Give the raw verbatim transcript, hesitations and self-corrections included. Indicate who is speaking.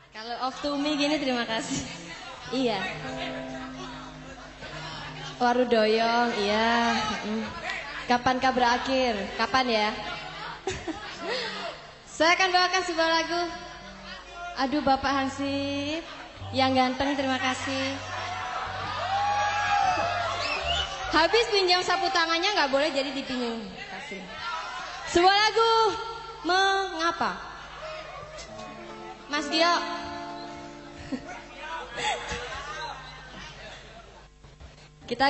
Speaker 1: Kalau off to me gini terima kasih. Iya. Warudoyong, iya. Kapankah berakhir? Kapan ya? Saya akan bawakan sebuah lagu. Aduh Bapak Hansip yang ganteng, terima kasih. Habis pinjam sapu tangannya nggak boleh, jadi dipinjam. Kasih. Sebuah lagu mengapa? Mas Gio.